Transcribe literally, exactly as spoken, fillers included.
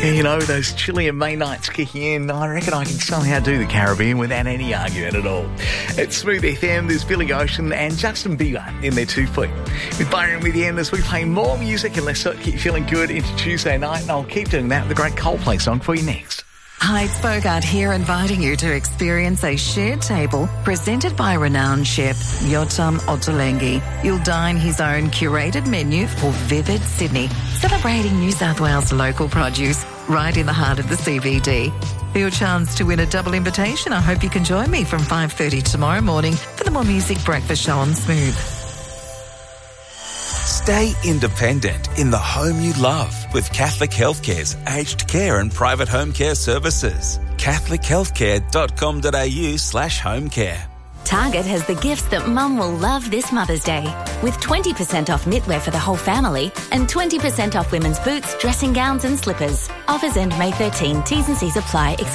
You know, those chilly and May nights kicking in, I reckon I can somehow do the Caribbean without any argument at all. It's Smooth F M, there's Billy Ocean and Justin Bieber in their two feet. With Byron with the end as we play more music and let's start keep you feeling good into Tuesday night, and I'll keep doing that with the great Coldplay song for you next. Hi, it's Bogart here, inviting you to experience a shared table presented by renowned chef Yotam Ottolenghi. You'll dine his own curated menu for Vivid Sydney, celebrating New South Wales local produce right in the heart of the C B D. For your chance to win a double invitation, I hope you can join me from five thirty tomorrow morning for the More Music Breakfast Show on Smooth. Stay independent in the home you love with Catholic Healthcare's aged care and private home care services. catholic healthcare dot com dot a u slash home care. Target has the gifts that Mum will love this Mother's Day, with twenty percent off knitwear for the whole family and twenty percent off women's boots, dressing gowns and slippers. Offers end May thirteenth. T's and C's apply.